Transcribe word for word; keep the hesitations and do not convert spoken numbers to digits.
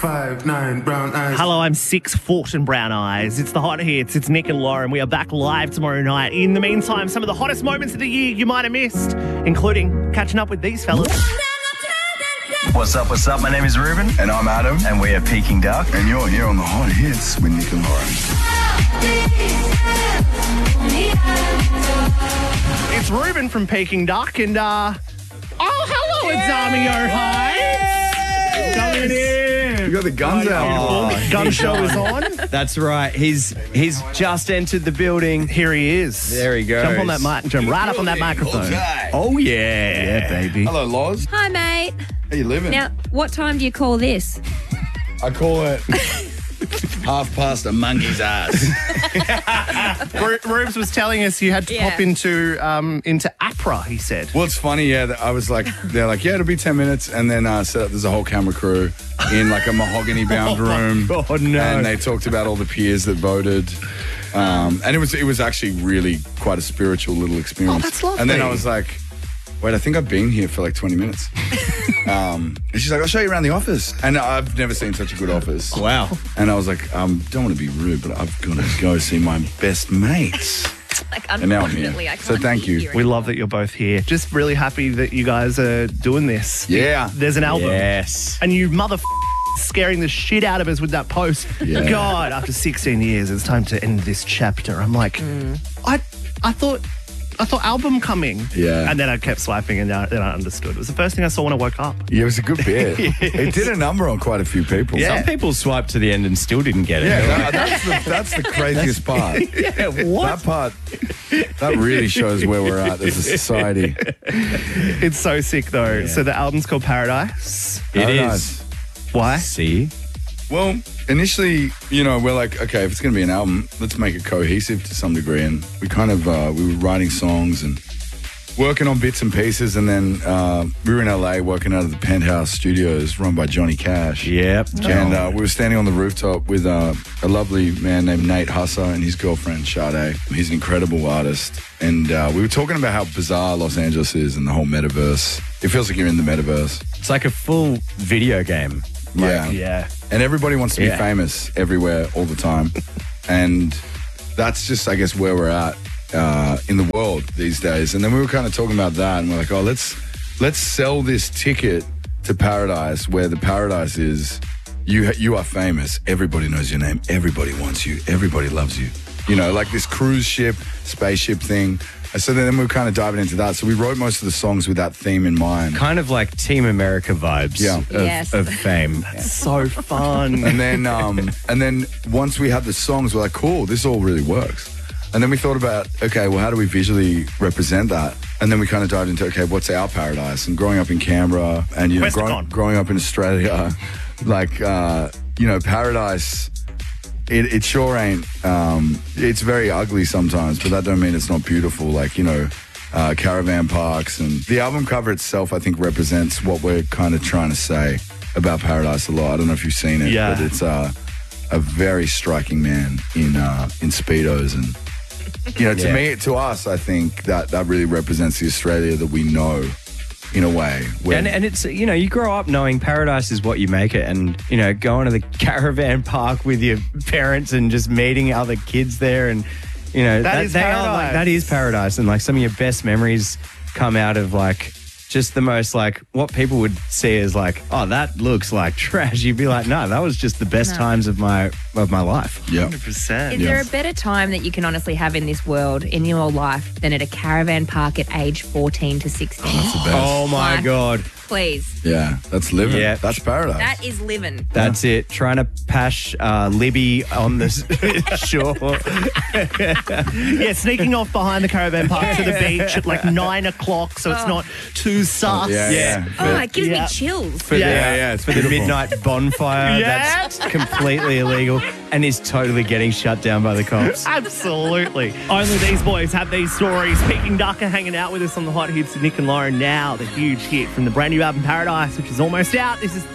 five, nine, brown eyes. Hello, I'm six foot and brown eyes. It's the Hot Hits. It's Nick and Lauren. We are back live tomorrow night. In the meantime, some of the hottest moments of the year you might have missed, including catching up with these fellas. What's up, what's up? My name is Ruben. And I'm Adam. And we are Peking Duck. And you're here on the Hot Hits with Nick and Lauren. It's Ruben from Peking Duck and, uh... Oh, hello, it's Armio Heights! Coming in! You got the guns out. Oh, gun show is on. That's right. He's he's just entered the building. Here he is. There he goes. Jump on that mic. Jump right up on that microphone. Okay. Oh, yeah. Yeah, baby. Hello, Loz. Hi, mate. How you living? Now, what time do you call this? I call it half past a monkey's ass. Ru- Rubes was telling us you had to Yeah. pop into um, into APRA, he said. Well, it's funny, yeah. that I was like, they're like, yeah, it'll be ten minutes. And then uh, set up, there's a whole camera crew in like a mahogany bound room. Oh, no. And they talked about all the peers that voted. Um, and it was it was actually really quite a spiritual little experience. Oh, that's lovely. And then I was like, wait, I think I've been here for like twenty minutes. um, and she's like, I'll show you around the office. And I've never seen such a good office. Wow. And I was like, um, don't want to be rude, but I've got to go see my best mates. Like, And now I'm unfortunately, here. I can't So thank hear you. We love that you're both here. Just really happy that you guys are doing this. Yeah. There's an album. Yes. And you mother scaring the shit out of us with that post. Yeah. God, after sixteen years, it's time to end this chapter. I'm like, I I thought I thought album coming. Yeah. And then I kept swiping and then I understood. It was the first thing I saw when I woke up. Yeah, it was a good bit. It did a number on quite a few people. Yeah. Some people swiped to the end and still didn't get it. Yeah, that, that's, the, that's the craziest part. Yeah, what? That part, that really shows where we're at as a society. It's so sick though. So the album's called Paradise. It Paradise. is. Why? See? Well, initially, you know, we're like, okay, if it's going to be an album, let's make it cohesive to some degree. And we kind of, uh, we were writing songs and working on bits and pieces. And then uh, we were in L A working out of the Penthouse Studios run by Johnny Cash. Yep. And uh, we were standing on the rooftop with uh, a lovely man named Nate Husser and his girlfriend, Sade. He's an incredible artist. And uh, we were talking about how bizarre Los Angeles is and the whole metaverse. It feels like you're in the metaverse. It's like a full video game. Yeah. Yeah. And everybody wants to be Yeah. famous everywhere all the time. And that's just, I guess, where we're at uh, in the world these days. And then we were kind of talking about that and we're like, oh, let's let's sell this ticket to paradise where the paradise is you you are famous. Everybody knows your name. Everybody wants you. Everybody loves you. You know, like this cruise ship, spaceship thing. So then we were kind of diving into that. So we wrote most of the songs with that theme in mind. Kind of like Team America vibes Yeah. of, Yes. of fame. So fun. And then, um, and then once we had the songs, we're like, cool, this all really works. And then we thought about, okay, well, how do we visually represent that? And then we kind of dived into, okay, what's our paradise? And growing up in Canberra and, you know, Questacon. growing, growing up in Australia, like, uh, you know, paradise, it, it sure ain't, um, it's very ugly sometimes, but that don't mean it's not beautiful. Like, you know, uh, caravan parks and the album cover itself, I think represents what we're kind of trying to say about paradise a lot. I don't know if you've seen it, Yeah. but it's uh, a very striking man in uh, in Speedos. And, you know, to Yeah. me, to us, I think that that really represents the Australia that we know in a way. Where, And, and it's, you know, you grow up knowing paradise is what you make it. And, you know, going to the caravan park with your parents and just meeting other kids there. And, you know, That is they are paradise. like, that is paradise. And like some of your best memories come out of like just the most like what people would see as like, oh, that looks like trash. You'd be like, no, that was just the best No. times of my of my life. yeah. one hundred percent. Is there a better time that you can honestly have in this world, in your life, than at a caravan park at age fourteen to sixteen? That's the best. Oh my Like- God. Please. Yeah, that's living. Yeah. That's paradise. That is living. That's it. Trying to pash uh, Libby on the s- shore. Yeah, sneaking off behind the caravan park to the beach at like nine o'clock so it's not too sus. yeah, Yeah. yeah. Oh, it gives Yeah. me chills. For Yeah. the, Yeah, yeah, it's for the beautiful. midnight bonfire Yeah. that's completely illegal and is totally getting shut down by the cops. Absolutely. Only these boys have these stories. Peking Duck are hanging out with us on the Hot Hits with Nick and Lauren now. The huge hit from the brand new album Paradise, which is almost out. This is